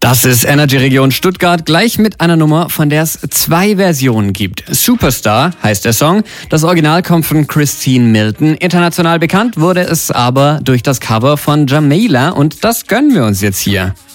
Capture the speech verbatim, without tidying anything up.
Das ist Energy Region Stuttgart, gleich mit einer Nummer, von der es zwei Versionen gibt. Superstar heißt der Song. Das Original kommt von Christine Milton. International bekannt wurde es aber durch das Cover von Jamila und das gönnen wir uns jetzt hier.